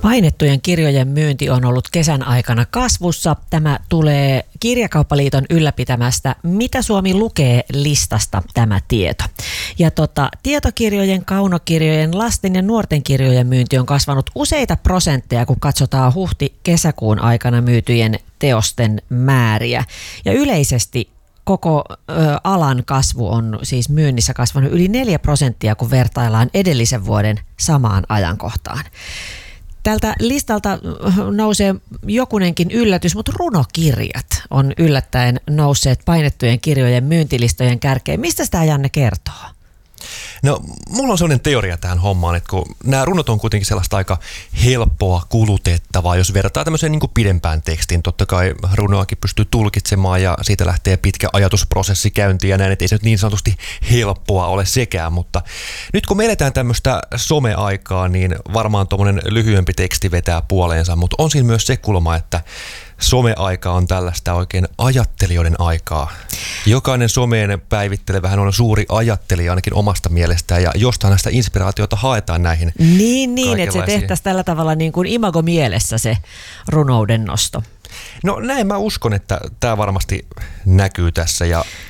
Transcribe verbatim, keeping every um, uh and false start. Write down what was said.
Painettujen kirjojen myynti on ollut kesän aikana kasvussa. Tämä tulee Kirjakauppaliiton ylläpitämästä Mitä Suomi lukee -listasta tämä tieto. Ja tota, tietokirjojen, kaunokirjojen, lasten ja nuorten kirjojen myynti on kasvanut useita prosentteja, kun katsotaan huhti-kesäkuun aikana myytyjen teosten määriä. Ja yleisesti koko ö, alan kasvu on siis myynnissä kasvanut yli neljä prosenttia, kun vertaillaan edellisen vuoden samaan ajankohtaan. Tältä listalta nousee jokunenkin yllätys, mutta runokirjat on yllättäen nousseet painettujen kirjojen myyntilistojen kärkeen. Mistä sitä Janne kertoo? No, mulla on sellainen teoria tähän hommaan, että kun nämä runot on kuitenkin sellaista aika helppoa kulutettavaa, jos vertaa tämmöiseen niin kuin pidempään tekstiin. Totta kai runoakin pystyy tulkitsemaan ja siitä lähtee pitkä ajatusprosessi käyntiin ja näin, että ei se nyt niin sanotusti helppoa ole sekään, mutta nyt kun me eletään tämmöistä someaikaa, niin varmaan tuommoinen lyhyempi teksti vetää puoleensa, mutta on siinä myös se kulma, että someaika on tällaista oikein ajattelijoiden aikaa. Jokainen someen päivittelevähän on suuri ajattelija ainakin omasta mielestään ja jostain näistä inspiraatiota haetaan näihin. Niin, niin että se tehtäisiin tällä tavalla niin kuin imago mielessä se runouden nosto. No näin mä uskon, että tämä varmasti näkyy tässä ja